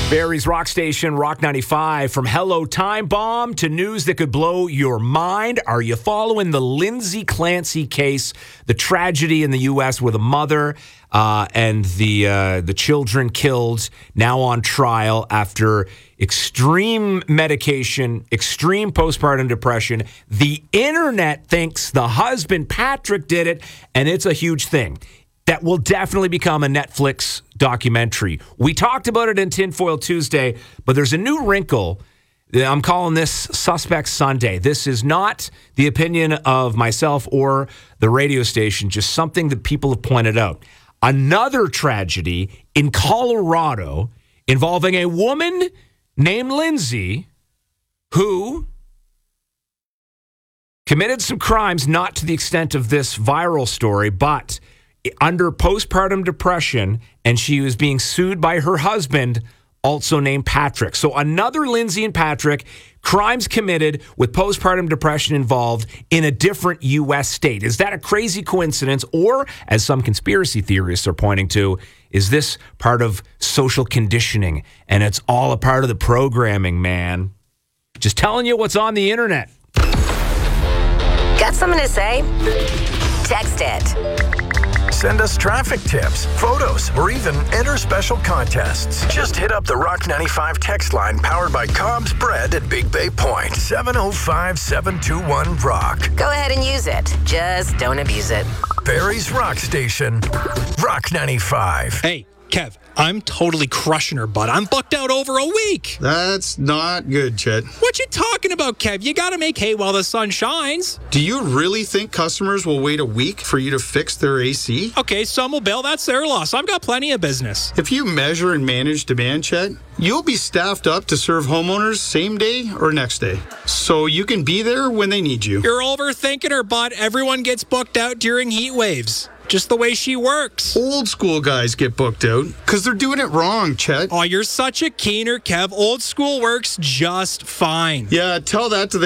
Barrie's Rock Station, Rock 95. From Hello Time Bomb to news that could blow your mind. Are you following the Lindsay Clancy case, the tragedy in the U.S. where the mother and the children killed, now on trial after extreme medication, extreme postpartum depression? The internet thinks the husband, Patrick, did it, and it's a huge thing. That will definitely become a Netflix documentary. We talked about it in Tinfoil Tuesday, but there's a new wrinkle. I'm calling this Suspect Sunday. This is not the opinion of myself or the radio station, just something that people have pointed out. Another tragedy in Colorado involving a woman named Lindsay who committed some crimes, not to the extent of this viral story, but under postpartum depression, and she was being sued by her husband, also named Patrick. So another Lindsay and Patrick, crimes committed with postpartum depression involved in a different U.S. state. Is that a crazy coincidence? Or, as some conspiracy theorists are pointing to, is this part of social conditioning? And it's all a part of the programming, man. Just telling you what's on the internet. Got something to say? Text it. Send us traffic tips, photos, or even enter special contests. Just hit up the Rock 95 text line powered by Cobb's Bread at Big Bay Point. 705-721-ROCK. Go ahead and use it. Just don't abuse it. Barrie's Rock Station, Rock 95. Hey, Kev, I'm totally crushing her, bud. I'm booked out over a week. That's not good, Chet. What you talking about, Kev? You gotta make hay while the sun shines. Do you really think customers will wait a week for you to fix their AC? Okay, some will bail. That's their loss. I've got plenty of business. If you measure and manage demand, Chet, you'll be staffed up to serve homeowners same day or next day. So you can be there when they need you. You're overthinking her, bud. Everyone gets booked out during heat waves. Just the way she works. Old school guys get booked out because they're doing it wrong, Chet. Oh, you're such a keener, Kev. Old school works just fine. Yeah, tell that to the